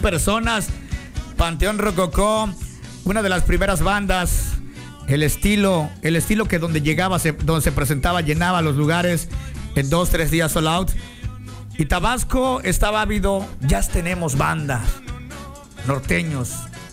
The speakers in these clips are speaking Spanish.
personas. Panteón Rococó, una de las primeras bandas. El estilo que donde llegaba, donde se presentaba, llenaba los lugares en 2-3 días sold out. Y Tabasco estaba ávido. Ya tenemos bandas, norteños,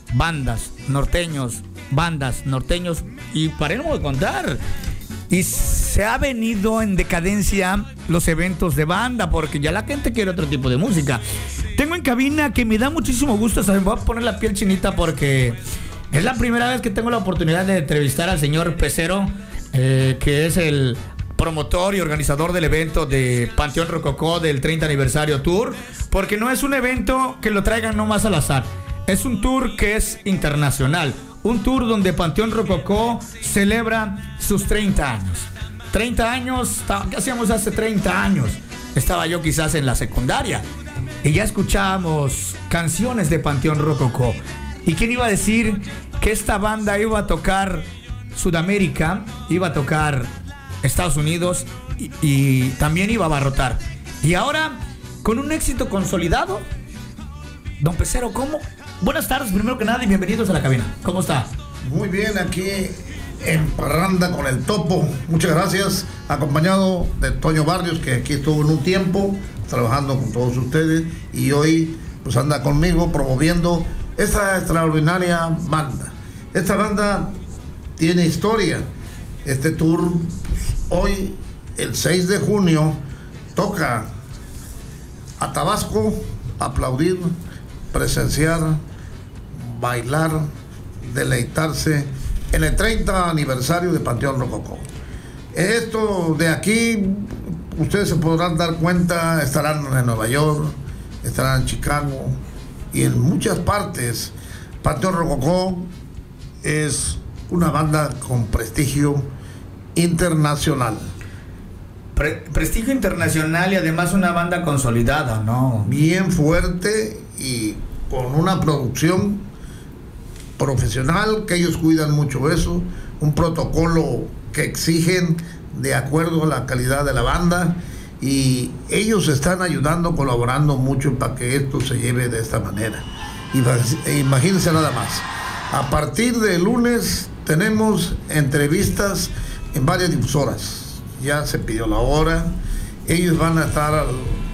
y paremos de contar. Y se ha venido en decadencia los eventos de banda, porque ya la gente quiere otro tipo de música. Tengo en cabina que me da muchísimo gusto, me voy a poner la piel chinita porque es la primera vez que tengo la oportunidad de entrevistar al señor Pecero, que es el promotor y organizador del evento de Panteón Rococó del 30 aniversario tour, porque no es un evento que lo traigan nomás al azar, es un tour que es internacional, un tour donde Panteón Rococó celebra sus 30 años. 30 años, ¿qué hacíamos hace 30 años? Estaba yo quizás en la secundaria y ya escuchábamos canciones de Panteón Rococó. ¿Y quién iba a decir que esta banda iba a tocar Sudamérica, iba a tocar Estados Unidos y también iba a abarrotar? Y ahora, con un éxito consolidado, don Pecero, ¿cómo? Buenas tardes, primero que nada, y bienvenidos a la cabina. ¿Cómo está? Muy bien, aquí en Parranda con el Topo. Muchas gracias, acompañado de Toño Barrios, que aquí estuvo en un tiempo trabajando con todos ustedes y hoy pues anda conmigo promoviendo esta extraordinaria banda. Esta banda tiene historia. Este tour, hoy, el 6 de junio, toca a Tabasco, aplaudir, presenciar, bailar, deleitarse en el 30 aniversario de Panteón Rococó. Esto de aquí, ustedes se podrán dar cuenta, estarán en Nueva York, estarán en Chicago y en muchas partes. Panteón Rococó es una banda con prestigio internacional. Prestigio internacional y además una banda consolidada, ¿no? Bien fuerte y con una producción profesional, que ellos cuidan mucho eso, un protocolo que exigen de acuerdo a la calidad de la banda, y ellos están ayudando, colaborando mucho para que esto se lleve de esta manera. Imagínense nada más, a partir de lunes tenemos entrevistas en varias difusoras, ya se pidió la hora, ellos van a estar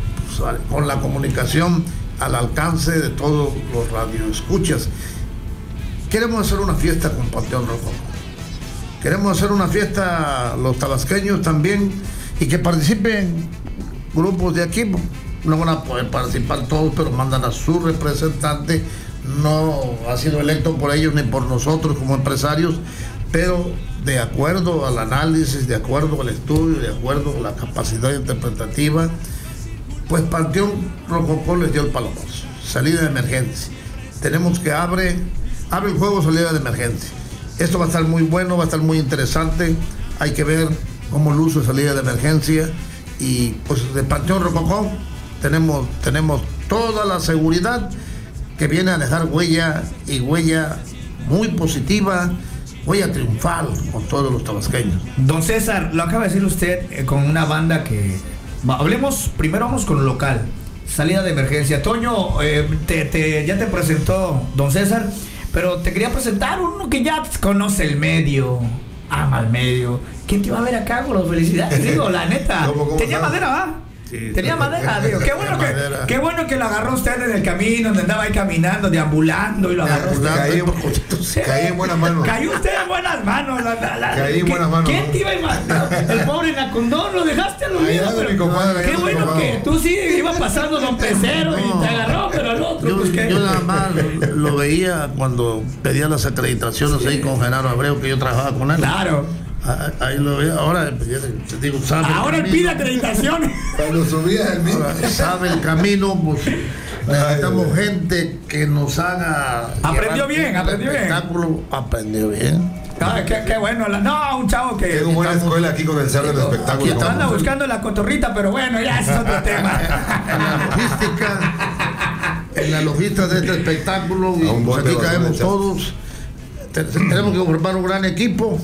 con la comunicación al alcance de todos los radioescuchas. Queremos hacer una fiesta con Panteón Rococó. Queremos hacer una fiesta los tabasqueños también, y que participen grupos de aquí. No van a poder participar todos, pero mandan a su representante. No ha sido electo por ellos ni por nosotros como empresarios, pero de acuerdo al análisis, de acuerdo al estudio, de acuerdo a la capacidad interpretativa, pues Panteón Rococó les dio el palomazo. Salida de emergencia. Tenemos que abre el juego, salida de emergencia. Esto va a estar muy bueno, va a estar muy interesante. Hay que ver cómo luce salida de emergencia. Y pues de Panteón Rococó tenemos toda la seguridad que viene a dejar huella, y huella muy positiva, huella triunfal con todos los tabasqueños. Don César, lo acaba de decir usted, con una banda que... primero vamos con lo local. Salida de emergencia. Toño, ya te presentó don César, pero te quería presentar uno que ya conoce el medio, ama el medio. ¿Quién te iba a ver acá, con las felicidades? Digo, la neta. ¿Cómo tenía madera, va? Sí, tenía madera, digo. Qué bueno que lo agarró usted en el camino, donde andaba ahí caminando, deambulando, y lo agarró usted. Caí en buenas manos. Cayó usted en buenas manos. Caí en buenas manos. ¿Quién te iba a imaginar? El pobre Nacondón, lo dejaste a lo mismo. Qué bueno que tú sí iba pasando don Pecero y te agarró, pero al otro. Yo nada más lo veía cuando pedía las acreditaciones ahí con Genaro Abreu, que yo trabajaba con él. Claro. Ahí lo veo, ahora te digo, sabe. Ahora él pide acreditación. Cuando subía el mismo. Sabe el camino, pues necesitamos gente que nos haga. Aprendió bien. Aprendió bien. Qué bueno. Un chavo que. Tengo buena escuela aquí con el cerro del espectáculo. Anda buscando la cotorrita, pero bueno, ya ese es otro tema. En la logística de este espectáculo, pues aquí caemos todos. Tenemos que formar un gran equipo,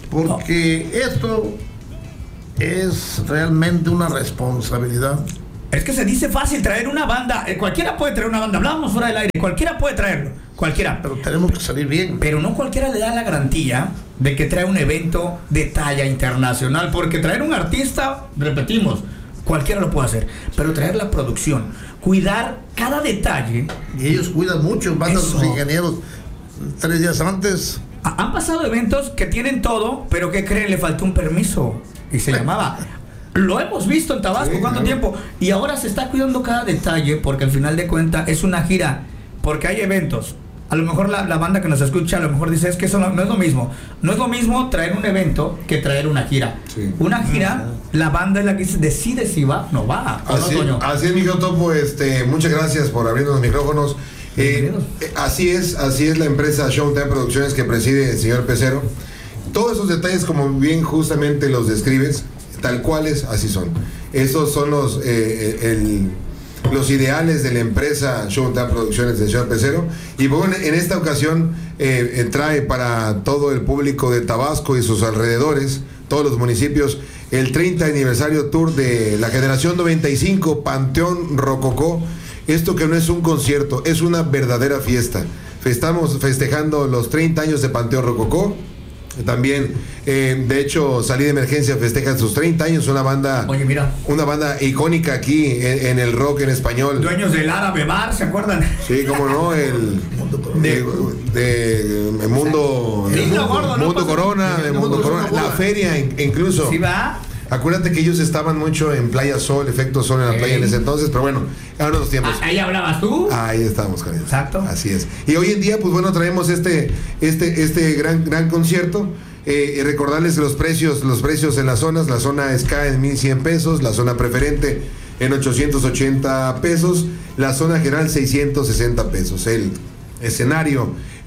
porque esto es realmente una responsabilidad Es que se dice fácil traer una banda. Cualquiera puede traer una banda. Hablábamos fuera del aire. Cualquiera puede traerlo. Cualquiera. Pero tenemos que salir bien. Pero no cualquiera le da la garantía de que trae un evento de talla internacional. Porque traer un artista, repetimos, cualquiera lo puede hacer. Pero traer la producción, cuidar cada detalle. Y ellos cuidan mucho, mandan a sus ingenieros 3 días antes. Han pasado eventos que tienen todo, pero ¿qué creen? Le faltó un permiso. Y se llamaba. Lo hemos visto en Tabasco, ¿cuánto tiempo? Y ahora se está cuidando cada detalle, porque al final de cuentas es una gira, porque hay eventos. A lo mejor la banda que nos escucha, a lo mejor dice, es que eso no es lo mismo. No es lo mismo traer un evento que traer una gira. Sí. Una gira, la banda es la que decide si va o no va. Así es, Miguel Topo, muchas gracias por abrirnos los micrófonos. Así es la empresa Showtime Producciones que preside el señor Pecero. Todos esos detalles, como bien justamente los describes, tal cuales, así son. Esos son los ideales de la empresa Showtime Producciones del señor Pecero. Y bueno, en esta ocasión trae para todo el público de Tabasco y sus alrededores, todos los municipios, el 30 aniversario tour de la Generación 95 Panteón Rococó. Esto que no es un concierto, es una verdadera fiesta. Estamos festejando los 30 años de Panteón Rococó. También, de hecho, Salida de Emergencia festeja sus 30 años, una banda, oye, mira, una banda icónica aquí en el rock en español. Dueños del Árabe Bar, ¿se acuerdan? Sí, cómo no, el Mundo Corona, la feria incluso. Sí, va. Acuérdate que ellos estaban mucho en Playa Sol, Efecto Sol en la playa en ese entonces, pero bueno, ahora los tiempos. Ahí hablabas tú. Ahí estamos, Carlos. Exacto. Así es. Y hoy en día, pues bueno, traemos este gran concierto. Recordarles los precios en las zonas. La zona ska en 1,100 pesos, la zona preferente en 880 pesos, la zona general 660 pesos. El escenario,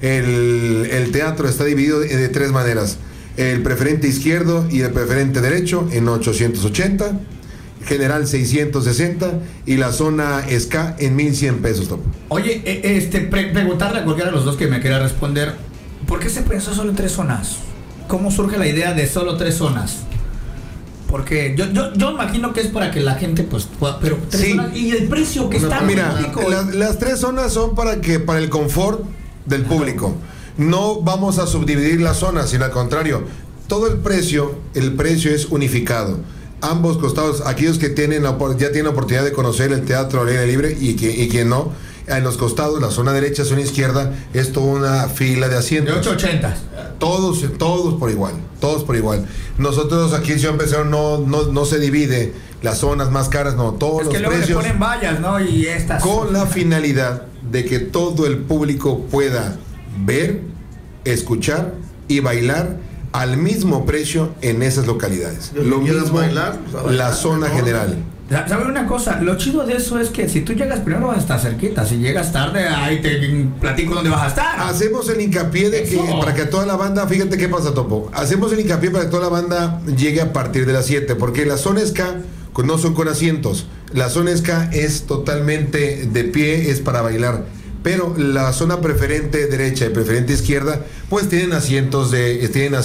el teatro está dividido de 3 maneras. El preferente izquierdo y el preferente derecho en 880, general 660 y la zona ska en 1,100 pesos. Top. Oye, preguntarle a cualquiera de los dos que me quiera responder, ¿por qué se pensó solo en 3 zonas? ¿Cómo surge la idea de solo 3 zonas? Porque yo imagino que es para que la gente pues pueda, pero 3 zonas y el precio que está. Mira, las 3 zonas son para el confort del público. No vamos a subdividir las zonas, sino al contrario, todo el precio es unificado. Ambos costados, aquellos que ya tienen la oportunidad de conocer el teatro al aire libre y quien no, en los costados, la zona derecha, zona izquierda, es toda una fila de asientos. De 880. Todos por igual. Nosotros aquí en Ciudad Pecero no se divide las zonas más caras, no, todos los precios. Es que luego le ponen vallas, ¿no? Y estas. Con la finalidad de que todo el público pueda ver, escuchar y bailar al mismo precio en esas localidades. Lo mismo bailar, la zona general. ¿Sabes una cosa? Lo chido de eso es que si tú llegas primero vas a estar cerquita. Si llegas tarde, ahí te platico dónde vas a estar. Hacemos el hincapié de que para que toda la banda, fíjate qué pasa, Topo. Hacemos el hincapié para que toda la banda llegue a partir de las 7, porque la zona ska no son con asientos. La zona ska es totalmente de pie, es para bailar. Pero la zona preferente derecha y preferente izquierda, pues tienen asientos del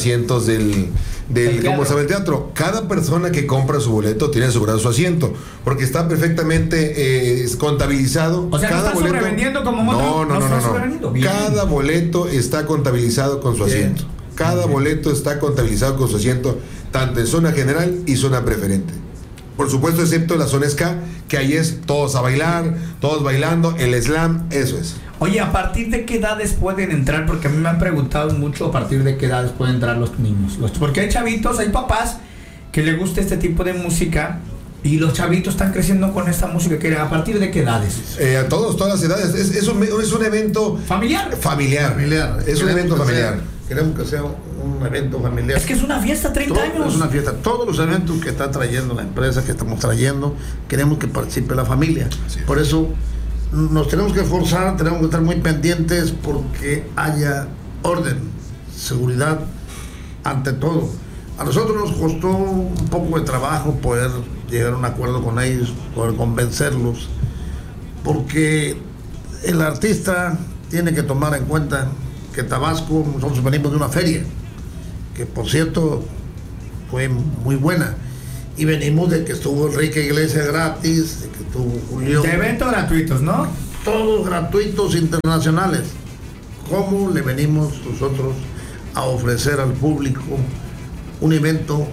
¿cómo se llama el teatro? Cada persona que compra su boleto tiene asegurado su asiento, porque está perfectamente contabilizado. O sea, cada no está boleto, sobrevendiendo como no. Cada boleto está contabilizado con su asiento. Cada boleto está contabilizado con su asiento, tanto en zona general y zona preferente. Por supuesto, excepto la zona ska, que ahí es todos a bailar, todos bailando, el slam, eso es. Oye, ¿a partir de qué edades pueden entrar? Porque a mí me han preguntado mucho a partir de qué edades pueden entrar los niños. Porque hay chavitos, hay papás que les gusta este tipo de música y los chavitos están creciendo con esta música. ¿A partir de qué edades? A todas las edades. Es un evento familiar. Es un evento familiar. Queremos que sea un evento familiar. Es que es una fiesta, 30 años. Es una fiesta. Todos los eventos que está trayendo la empresa, que estamos trayendo, queremos que participe la familia. Sí. Por eso nos tenemos que esforzar, tenemos que estar muy pendientes porque haya orden, seguridad ante todo. A nosotros nos costó un poco de trabajo poder llegar a un acuerdo con ellos, poder convencerlos, porque el artista tiene que tomar en cuenta que Tabasco, nosotros venimos de una feria, que por cierto fue muy buena, y venimos de que estuvo Enrique Iglesias gratis, de que tú, Julio. De eventos gratuitos, ¿no? Todos gratuitos internacionales. ¿Cómo le venimos nosotros a ofrecer al público un evento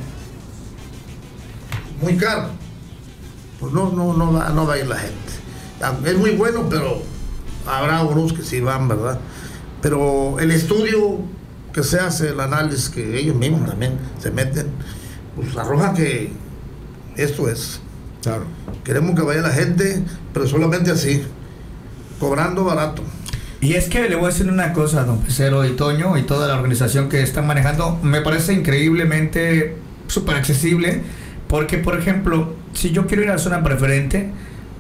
muy caro? Pues no va a ir la gente. Es muy bueno, pero habrá unos que sí van, ¿verdad? Pero el estudio que se hace, el análisis que ellos mismos también se meten, pues arroja que esto es. Claro. Queremos que vaya la gente, pero solamente así, cobrando barato. Y es que le voy a decir una cosa, don Pecero y Toño y toda la organización que están manejando, me parece increíblemente súper accesible, porque por ejemplo, si yo quiero ir a la zona preferente,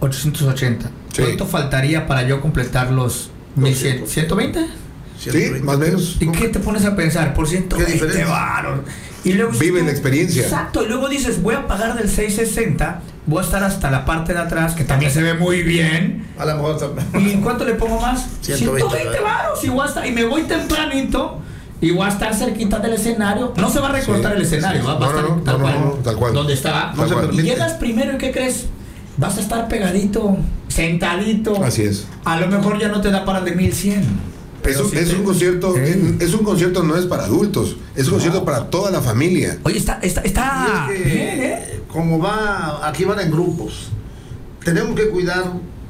880, Sí. ¿cuánto faltaría para yo completar los 1100? ¿120? Sí, más o menos. ¿Y qué te pones a pensar? Por 120 diferencia? varos. Y luego Vive la experiencia. Exacto, y luego dices, voy a pagar del 660, voy a estar hasta la parte de atrás, que también se ve muy bien. A lo mejor ¿Y en cuánto le pongo más? 120 varos. Y me voy tempranito y voy a estar cerquita del escenario. No se va a recortar Sí, el escenario, sí. va a estar Tal cual. donde está. Tal cual. Y llegas primero y ¿qué crees? Vas a estar pegadito, sentadito. Así es. A lo mejor ya no te da para el de 1100. Es un concierto, es un concierto, no es para adultos, es un concierto para toda la familia. Oye, está Y es que, bien, ¿eh? como aquí van en grupos, tenemos que cuidar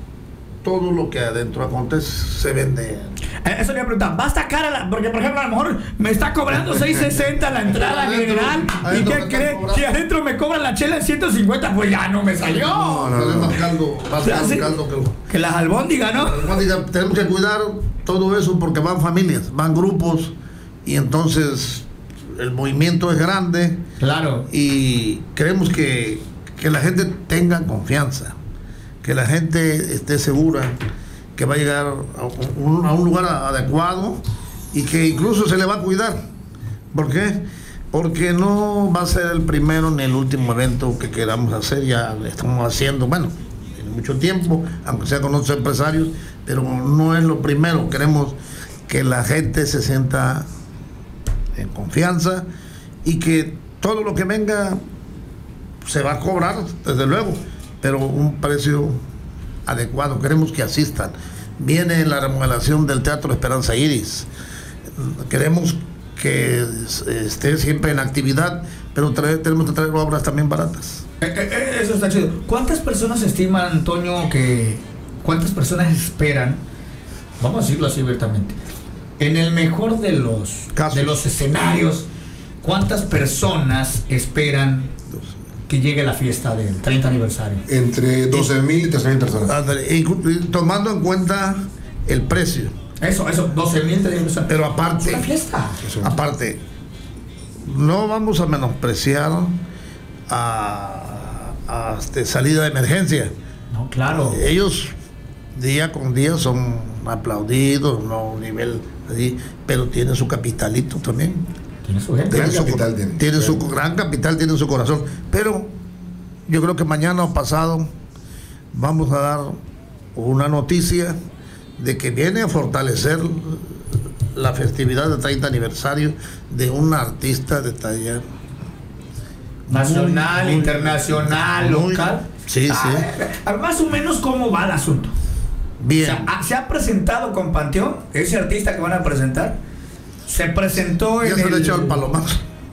todo lo que adentro acontece, se vende. Eso le iba a preguntar, ¿basta cara? Porque por ejemplo a lo mejor me está cobrando 660 la entrada general. ¿Y adentro qué me están cree? cobrando. Si adentro me cobran la chela en 150, pues ya no me salió. Es más caldo, Sí. caldo Que las albóndigas, ¿no? tenemos que cuidar todo eso porque van familias, van grupos y entonces el movimiento es grande Claro. y queremos que la gente tenga confianza, que la gente esté segura que va a llegar a un lugar adecuado y que incluso se le va a cuidar. ¿Por qué? Porque no va a ser el primero ni el último evento que queramos hacer, ya lo estamos haciendo, bueno, en mucho tiempo, aunque sea con otros empresarios, pero no es lo primero. Queremos que la gente se sienta en confianza y que todo lo que venga se va a cobrar, desde luego, pero un precio adecuado. Queremos que asistan. Viene la remodelación del Teatro Esperanza Iris. Queremos que esté siempre en actividad, pero tenemos que traer obras también baratas. Eso está chido. ¿Cuántas personas estiman, Antonio, cuántas personas esperan, vamos a decirlo así abiertamente, en el mejor de los escenarios, cuántas personas esperan que llegue la fiesta del 30 aniversario? Entre 12,000 y 13,000 personas. Ándale, y tomando en cuenta el precio. Eso, 12,000 personas. Pero aparte, Es una fiesta. aparte, no vamos a menospreciar a salida de emergencia. No, claro. Ellos día con día son aplaudidos, no a un nivel así, pero tienen su capitalito también. Tiene su gente. Gran Tienen capital tiene. Tienen su gran capital, tienen su corazón. Pero yo creo que mañana o pasado vamos a dar una noticia de que viene a fortalecer la festividad del 30 aniversario de un artista de talla Nacional, muy, internacional, muy, local. sí. Más o menos, ¿cómo va el asunto? Bien. O sea, ¿se ha presentado con Panteón? Ese artista que van a presentar se presentó Ya en se le echó al palomazo.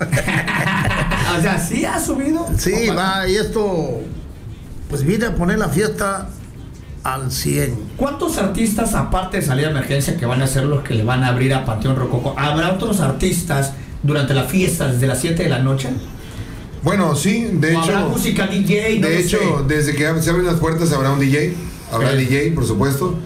O sea, ¿sí ha subido? Sí, va, y esto pues viene a poner la fiesta al 100. ¿Cuántos artistas, aparte de Salida de Emergencia, que van a ser los que le van a abrir a Panteón Rococó, habrá otros artistas durante la fiesta desde las 7 de la noche? Bueno, sí, de ¿O habrá hecho. música DJ? No De lo hecho, sé. desde que se abren las puertas habrá un DJ. Habrá Sí. DJ, por supuesto.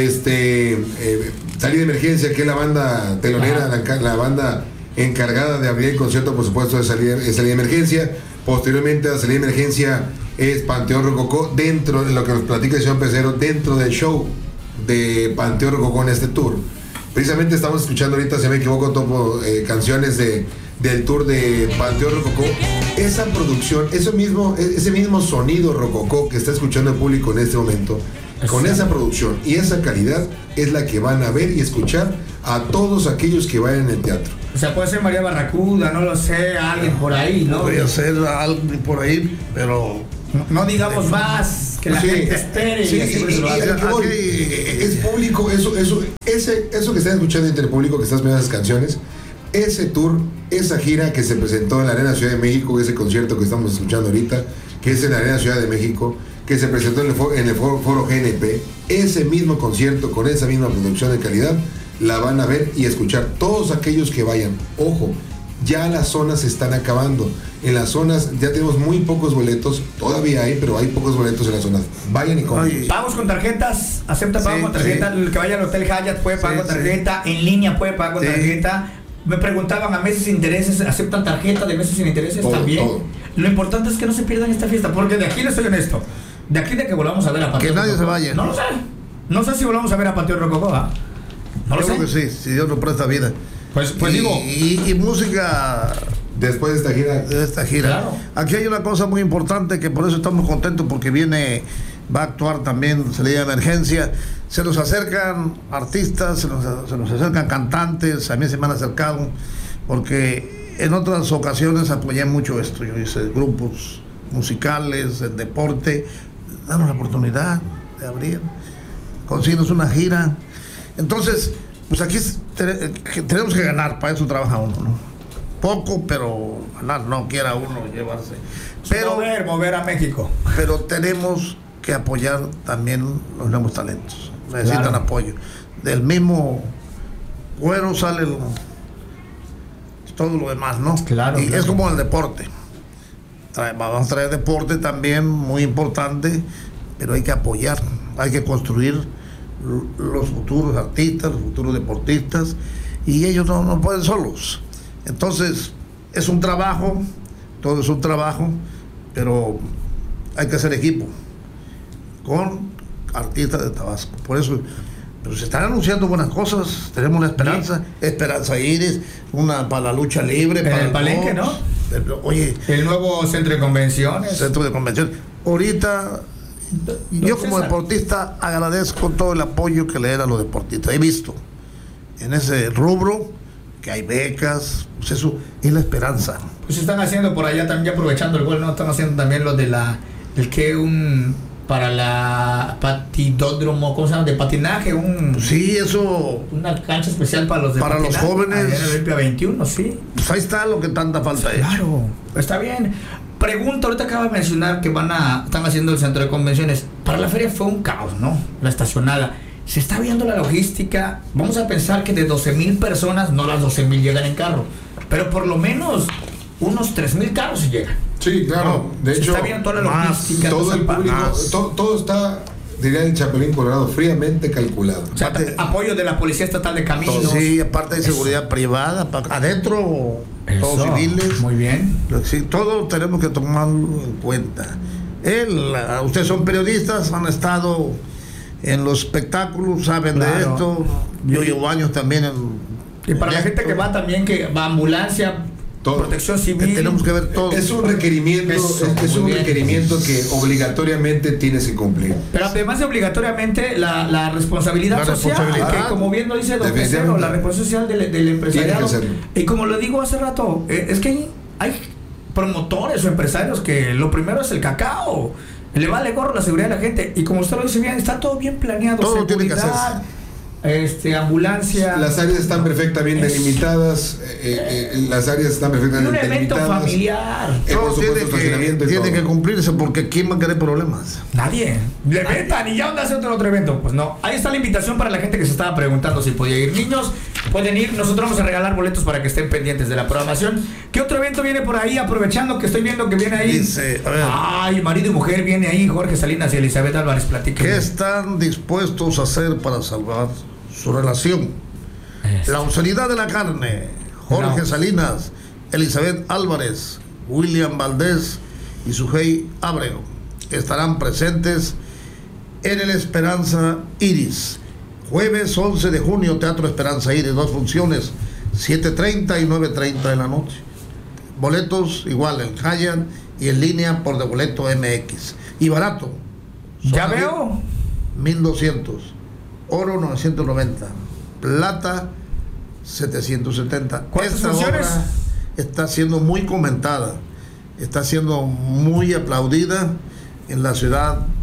Salida de Emergencia, que es la banda telonera, la banda encargada de abrir el concierto, por supuesto, de salida de Emergencia. Posteriormente, a Salida de Emergencia es Panteón Rococó, dentro de lo que nos platica el señor Pecero, dentro del show de Panteón Rococó en este tour. Precisamente estamos escuchando ahorita, si no me equivoco, canciones del tour de Panteón Rococó. Esa producción, ese mismo sonido rococó que está escuchando el público en este momento, con esa producción y esa calidad, es la que van a ver y escuchar a todos aquellos que vayan en el teatro. O sea, puede ser María Barracuda, no lo sé, alguien por ahí, ¿no? Podría ser algo por ahí, pero No digamos más que la gente espere. Sí, es público, eso que están escuchando entre el público que estás viendo esas canciones, ese tour, esa gira que se presentó en la Arena Ciudad de México, ese concierto que estamos escuchando ahorita, que es en la Arena Ciudad de México, que se presentó en el foro GNP, ese mismo concierto con esa misma producción de calidad, la van a ver y escuchar todos aquellos que vayan. Ojo, ya las zonas se están acabando. En las zonas ya tenemos muy pocos boletos, todavía hay, pero hay pocos boletos en las zonas. Vayan y compren. Pagos con tarjetas, acepta pago con tarjeta. El que vaya al Hotel Hyatt puede pagar con tarjeta, en línea puede pagar con tarjeta. Me preguntaban a meses sin intereses, ¿aceptan tarjeta de meses sin intereses? Todo, también. todo. Lo importante es que no se pierdan esta fiesta, porque de aquí les soy honesto. De aquí de que volvamos a ver a Patio Que nadie Rococó, se vaya. No lo sé. No sé si volvamos a ver a Patio Rococó, ¿ah? No lo Yo sé. creo que sí, si Dios nos presta vida. Pues digo. Y música Después de esta gira. Claro. Aquí hay una cosa muy importante que por eso estamos contentos, porque va a actuar también Salida de Emergencia. Se nos acercan artistas, se nos acercan cantantes, a mí se me han acercado, porque en otras ocasiones apoyé mucho esto. Yo hice grupos musicales, el deporte, danos la oportunidad de abrir, conseguirnos una gira. Entonces, pues aquí tenemos que ganar, para eso trabaja uno, ¿no? Poco, pero ganar, no quiera uno llevarse. Pero Mover a México. Pero tenemos que apoyar también los nuevos talentos. Necesitan apoyo. Del mismo cuero sale todo lo demás, ¿no? Claro. Es como el deporte. Vamos a traer deporte también, muy importante, pero hay que apoyar, hay que construir los futuros artistas, los futuros deportistas, y ellos no pueden solos. Entonces, es un trabajo, todo es un trabajo, pero hay que hacer equipo con artistas de Tabasco. Por eso, pero se están anunciando buenas cosas. Tenemos una esperanza, Esperanza Iris, una para la lucha libre, para el Palenque, box, ¿no? Oye, El nuevo centro de convenciones. centro de convención. Ahorita, yo como deportista agradezco todo el apoyo que le dan a los deportistas. He visto en ese rubro que hay becas, pues eso es la esperanza. Pues están haciendo por allá también, aprovechando el gol, ¿no? Están haciendo también lo de para la patidódromo, ¿cómo se llama? De patinaje, Sí, eso. una cancha especial para los de Para los jóvenes. Allá en el Olimpia 21, sí. Pues ahí está lo que tanta falta es. Claro, está bien. Pregunta, ahorita acaba de mencionar que están haciendo el centro de convenciones. Para la feria fue un caos, ¿no? La estacionada. Se está viendo la logística. Vamos a pensar que de 12,000 personas, no las 12,000 llegan en carro, pero por lo menos unos 3,000 carros se llegan. Sí, claro. De hecho, está viendo toda la logística. todo el público, todo está, diría el Chapulín Colorado, fríamente calculado. O sea, apoyo de la Policía Estatal de Caminos. Sí, aparte de seguridad privada, adentro, todos civiles. Muy bien. Sí, todo tenemos que tomarlo en cuenta. Ustedes son periodistas, han estado en los espectáculos, saben de esto. Yo llevo años también y para la gente que va también, que va ambulancia, todo. Protección civil. Tenemos que ver todo. Es un requerimiento, es un requerimiento que obligatoriamente tienes que cumplir. Pero además de obligatoriamente la responsabilidad social, que como bien lo dice don Pesero, la responsabilidad social del empresariado. Y como lo digo hace rato, es que hay promotores o empresarios que lo primero es el cacao. Le vale gorro la seguridad de la gente. Y como usted lo dice bien, está todo bien planeado. Todo tiene que hacerse. Ambulancia. Las áreas están perfectamente delimitadas. Las áreas están perfectamente delimitadas. Un evento familiar. Por supuesto, estacionamiento y tiene todo. que cumplirse, porque ¿quién va a querer problemas? Nadie. Le metan y ya onda hace otro evento. Pues no. Ahí está la invitación para la gente que se estaba preguntando si podía ir. Niños, pueden ir. Nosotros vamos a regalar boletos para que estén pendientes de la programación. ¿Qué otro evento viene por ahí? Aprovechando que estoy viendo que viene ahí. Dice, a ver. Ay, marido y mujer viene ahí. Jorge Salinas y Elizabeth Álvarez, platiquen. ¿Qué están dispuestos a hacer para salvar su relación? La austeridad de la carne. Jorge Salinas, Elizabeth Álvarez, William Valdés y Sujei Ábrego estarán presentes en el Esperanza Iris. Jueves 11 de junio, Teatro Esperanza Iris, 2 funciones, 7:30 y 9:30 de la noche. Boletos igual en Hyatt y en línea por de boleto MX. Y barato. Ya veo. 1,200. Oro 990. Plata 770. ¿Cuántas Esta funciones? obra está siendo muy comentada, está siendo muy aplaudida en la ciudad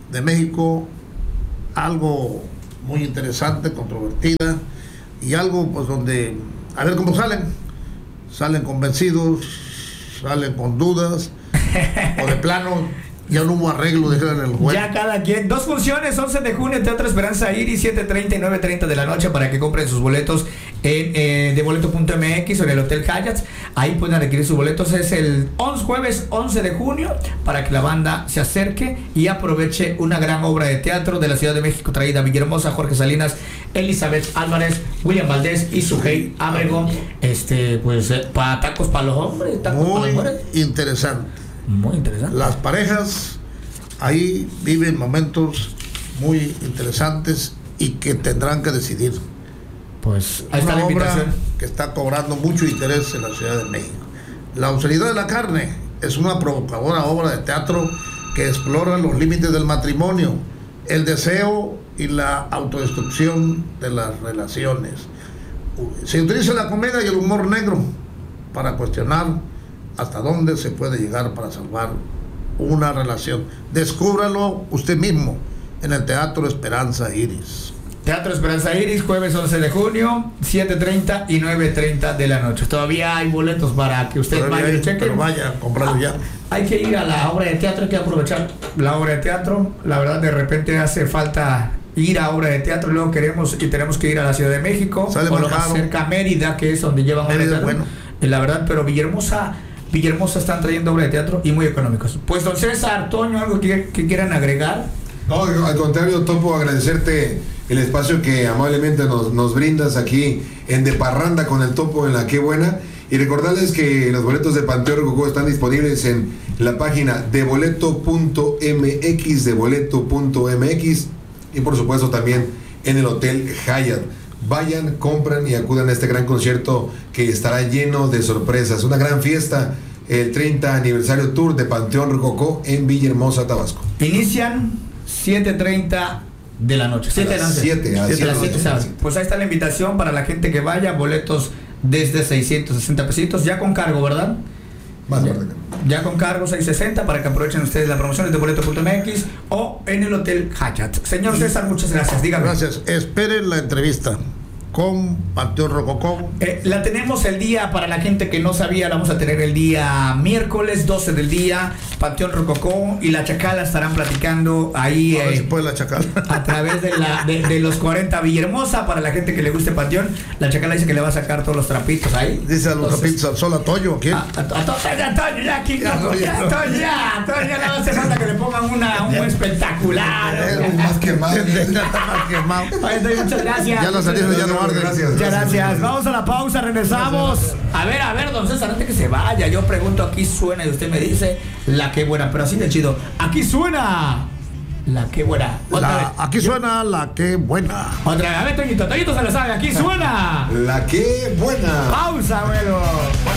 de México, algo muy interesante, controvertida, y algo pues donde, a ver cómo salen convencidos, salen con dudas, o de plano ya no hubo arreglo, dijeron el juez. Ya cada quien. 2 funciones, 11 de junio, Teatro Esperanza Iris, 7:30 y 9:30 de la noche, para que compren sus boletos en de boleto.mx o en el Hotel Hyatt. Ahí pueden adquirir sus boletos. Es el jueves 11 de junio, para que la banda se acerque y aproveche una gran obra de teatro de la Ciudad de México, traída a Villahermosa. Jorge Salinas, Elizabeth Álvarez, William Valdés y Sujei Ábrego. Pues para tacos para los hombres, tacos para las mujeres. Interesante. Muy interesante. Las parejas ahí viven momentos muy interesantes y que tendrán que decidir. Pues ahí está la invitación. Obra que está cobrando mucho interés en la Ciudad de México. La austeridad de la carne es una provocadora obra de teatro que explora los límites del matrimonio, el deseo y la autodestrucción de las relaciones. Se utiliza la comedia y el humor negro para cuestionar hasta dónde se puede llegar para salvar una relación. Descúbralo usted mismo en el Teatro Esperanza Iris. Teatro Esperanza Iris, jueves 11 de junio, 7:30 y 9:30 de la noche. Todavía hay boletos para que usted vaya y cheque. Pero vaya, comprarlo ya. Hay que ir a la obra de teatro, hay que aprovechar la obra de teatro. La verdad, de repente hace falta ir a obra de teatro, luego tenemos que ir a la Ciudad de México, sale o lo más cerca a Mérida, que es donde llevan obra de teatro. Bueno. La verdad, pero Villahermosa están trayendo obra de teatro y muy económicos. Pues don César, Toño, algo que quieran agregar. No, al contrario, Topo, agradecerte el espacio que amablemente nos brindas aquí en De Parranda con el Topo en La Qué Buena, y recordarles que los boletos de Panteón Rococó están disponibles en la página deboleto.mx, y por supuesto también en el Hotel Hyatt. Vayan, compran y acudan a este gran concierto que estará lleno de sorpresas. Una gran fiesta, el 30 aniversario tour de Panteón Rococó en Villahermosa, Tabasco. Inician 7:30 de la noche. 7 de la noche. 7. Pues ahí está la invitación para la gente que vaya. Boletos desde 660 pesitos, ya con cargo, ¿verdad? Más ya con cargo 660, para que aprovechen ustedes la promoción de boleto.mx o en el Hotel Hyatt. Señor César, muchas gracias. Dígame. Gracias. Esperen la entrevista con Panteón Rococó. La tenemos el día, para la gente que no sabía, la vamos a tener el día miércoles 12 del día. Panteón Rococó y La Chacala estarán platicando ahí A ver si puede La Chacala a través de los 40 Villahermosa. Para la gente que le guste Panteón, La Chacala dice que le va a sacar todos los trapitos ahí. Dice a los trapitos al sol, a Toño, ¿a quién? A Toño, ya aquí, Toño, ya no hace falta que le pongan un espectacular. Más quemado. Está más quemado. Oye, Toño, muchas gracias. Ya la salida ya no arde. Gracias. Muchas gracias. Vamos a la pausa, regresamos. A ver, don César, antes que se vaya, yo pregunto, aquí suena y usted me dice La Qué Buena, pero así de chido. Aquí suena La Qué Buena. Aquí suena La Qué Buena. Otra vez, a ver, Toñito se lo sabe, aquí suena La Qué Buena. Pausa, abuelo.